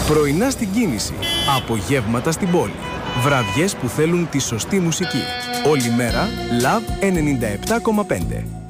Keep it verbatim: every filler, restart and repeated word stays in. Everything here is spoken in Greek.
Πρωινά στην κίνηση. Απογεύματα στην πόλη. Βραδιές που θέλουν τη σωστή μουσική. Όλη μέρα, Love ενενήντα επτά κόμμα πέντε.